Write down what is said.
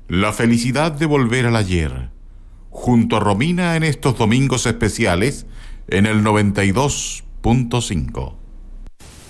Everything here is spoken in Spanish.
La felicidad de volver al ayer, junto a Romina en estos domingos especiales en el 92.5.